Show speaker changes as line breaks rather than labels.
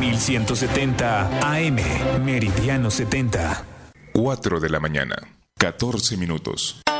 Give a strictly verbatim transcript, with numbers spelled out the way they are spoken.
mil ciento setenta A M, Meridiano setenta.
cuatro de la mañana, catorce minutos.